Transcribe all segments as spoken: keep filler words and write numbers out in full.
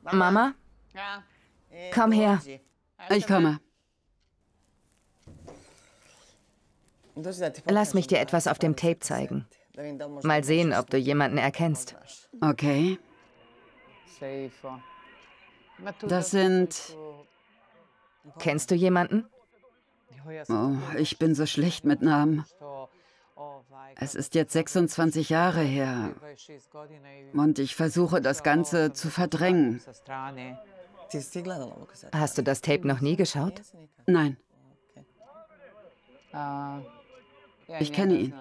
Mama? Komm her. Ich komme. Lass mich dir etwas auf dem Tape zeigen. Mal sehen, ob du jemanden erkennst. Okay. Das sind... Kennst du jemanden? Oh, ich bin so schlecht mit Namen. Es ist jetzt sechsundzwanzig Jahre her. Und ich versuche, das Ganze zu verdrängen. Hast du das Tape noch nie geschaut? Nein. Ich kenne ihn.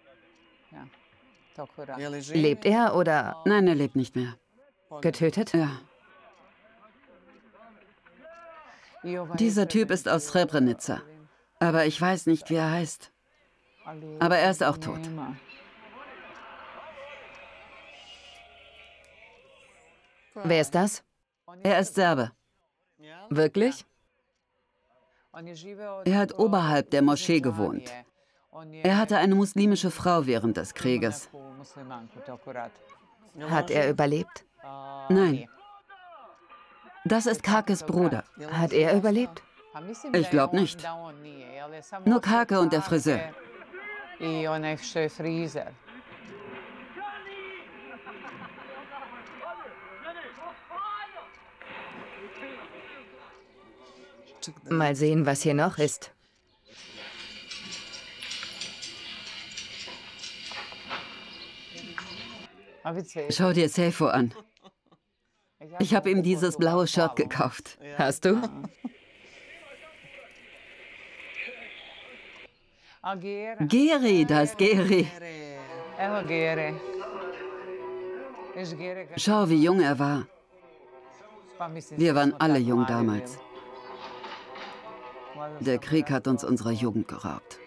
Lebt er oder... Nein, er lebt nicht mehr. Getötet? Ja. Dieser Typ ist aus Srebrenica. Aber ich weiß nicht, wie er heißt. Aber er ist auch tot. Wer ist das? Er ist Serbe. Wirklich? Er hat oberhalb der Moschee gewohnt. Er hatte eine muslimische Frau während des Krieges. Hat er überlebt? Nein. Das ist Kakes Bruder. Hat er überlebt? Ich glaube nicht. Nur Kake und der Friseur. Mal sehen, was hier noch ist. Schau dir Seyfo an. Ich habe ihm dieses blaue Shirt gekauft. Hast du? Geri, das ist Geri. Schau, wie jung er war. Wir waren alle jung damals. Der Krieg hat uns unsere Jugend geraubt.